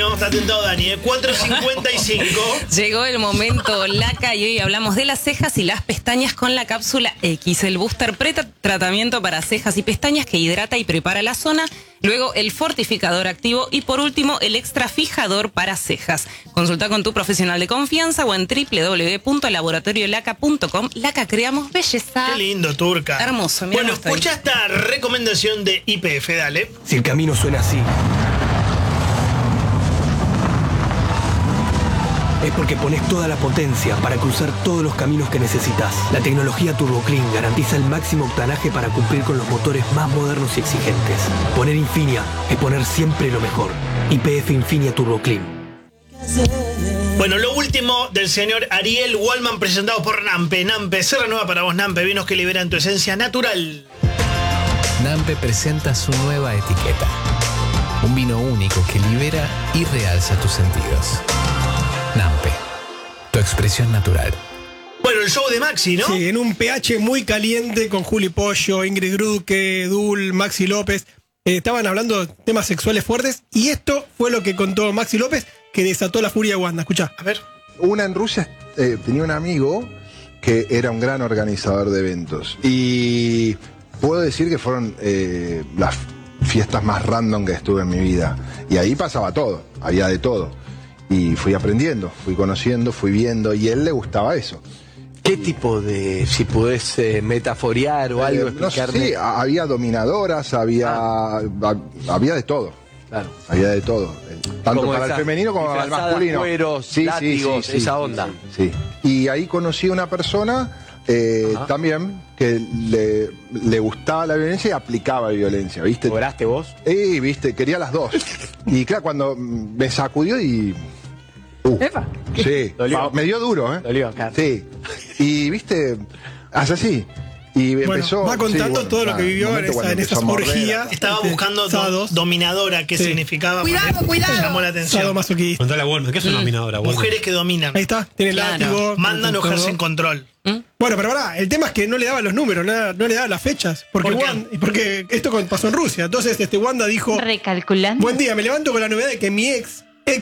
Bueno, está tentado Dani, 4:55. Llegó el momento, Laca, y hoy hablamos de las cejas y las pestañas con la cápsula X, el booster tratamiento para cejas y pestañas que hidrata y prepara la zona, luego el fortificador activo y por último el extra fijador para cejas. Consulta con tu profesional de confianza o en www.laboratoriolaca.com. Laca, creamos belleza. Qué lindo, Turca. Hermoso, mira. Bueno, escucha esta recomendación de YPF, dale. Si el camino suena así, es porque pones toda la potencia para cruzar todos los caminos que necesitas. La tecnología Turbo Clean garantiza el máximo octanaje para cumplir con los motores más modernos y exigentes. Poner Infinia es poner siempre lo mejor. YPF Infinia Turbo Clean. Bueno, lo último del señor Ariel Wallman presentado por Nampe. Nampe, se renueva para vos, Nampe, vinos que liberan tu esencia natural. Nampe presenta su nueva etiqueta. Un vino único que libera y realza tus sentidos. Nampe, tu expresión natural. Bueno, el show de Maxi, ¿no? Sí, en un pH muy caliente con Juli Pollo, Ingrid Gruque, Dul, Maxi López. Estaban hablando de temas sexuales fuertes y esto fue lo que contó Maxi López que desató la furia de Wanda. Escuchá. A ver. Una en Rusia tenía un amigo que era un gran organizador de eventos y puedo decir que fueron las fiestas más random que estuve en mi vida y ahí pasaba todo, había de todo. Y fui aprendiendo, fui conociendo, fui viendo, y a él le gustaba eso. ¿Qué tipo de, si podés metaforear o algo, explicarme? Sí, había dominadoras, había de todo. Claro. Había de todo. Tanto Como para el femenino como para el masculino. Cueros, látigos, esa onda. Sí. Y ahí conocí a una persona también que le gustaba la violencia y aplicaba violencia, ¿viste? ¿Cobraste vos? Viste, quería las dos. Y claro, cuando me sacudió y... ¿Epa? Sí, me dio duro, ¿eh? Dolió, claro. Sí. Y, viste, hace así. Y Bueno, empezó... va contando todo lo que vivió en esas orgías. Estaba buscando dominadora, que significaba. Cuidado. Llamó la atención. Sadomasoquista. Contale a Wolman, ¿qué es una dominadora? Wolman? Mujeres que dominan. Ahí está, tiene látigo. Mandan o ejercen control. Bueno, pero pará, el tema es que no le daban los números, no le daban las fechas. Porque esto pasó en Rusia. Entonces Wanda dijo: Recalculando. buen día, me levanto con la novedad de que mi ex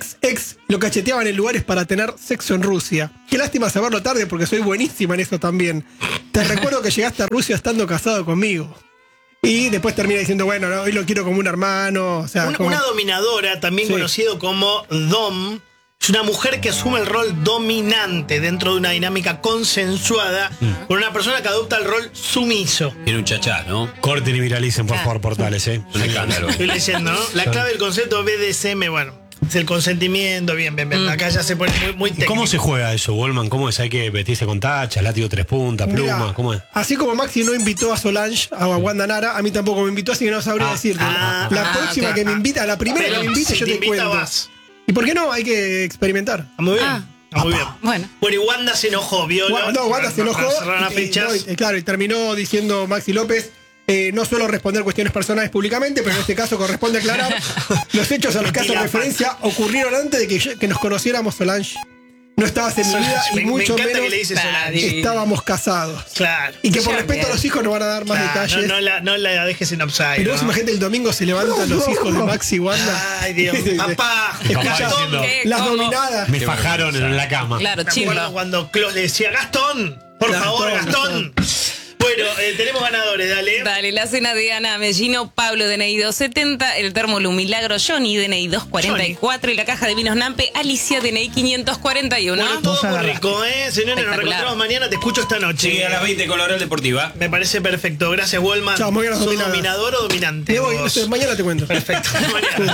lo cacheteaban en lugares para tener sexo en Rusia. Qué lástima saberlo tarde porque soy buenísima en eso también. Te recuerdo que llegaste a Rusia estando casado conmigo. Y después termina diciendo, bueno, no, hoy lo quiero como un hermano. O sea, una dominadora, también conocido como Dom, es una mujer que asume el rol dominante dentro de una dinámica consensuada por una persona que adopta el rol sumiso. Tiene un chachá, ¿no? Corten y viralicen, por favor, portales, Un escándalo. Estoy leyendo, ¿no? La clave del concepto BDSM, bueno, es el consentimiento, bien. Acá ya se pone muy técnico. ¿Cómo se juega eso, Wolman? ¿Cómo es? ¿Hay que vestirse con tachas, látigo 3 puntas, pluma? Mirá, ¿Cómo es? así como Maxi no invitó a Solange, a Wanda Nara, a mí tampoco me invitó, así que no sabría decirte. La próxima que me invita, la primera que me invite, si yo te cuento. Vas. ¿Y por qué no? Hay que experimentar. Muy bien. Muy bien. Bueno. Y Wanda se enojó, ¿vio? Wanda se enojó. Cerraron las fechas. Claro, y terminó diciendo Maxi López: no suelo responder cuestiones personales públicamente, pero en este caso corresponde aclarar. Los hechos a los que hace referencia ocurrieron antes de que nos conociéramos, Solange. No estabas en mi vida y mucho menos que le dice Solange. estábamos casados. Claro. Y que por respeto a los hijos no van a dar más detalles. No la dejes en upside. Pero vos imagínate, el domingo se levantan los hijos de Maxi y Wanda. Ay, Dios. Papá. Escuchá, las dominadas. Me fajaron en la cama. Claro, Me chido. acuerdo cuando Klaus le decía, Gastón, por favor, Gastón. Bueno, tenemos ganadores, dale. Dale, la cena de Ana Mellino, Pablo DNI 270, el Termolu Milagro Johnny DNI 244 y la caja de vinos Nampe Alicia DNI 541. Bueno, todo muy rico, señores, nos reencontramos mañana, te escucho esta noche. Sí, a las 20 con la Oral Deportiva. Me parece perfecto, gracias, Wolman. Chao, muy bien, ¿Sos dominador o dominante? Mañana te cuento. Perfecto. Mañana.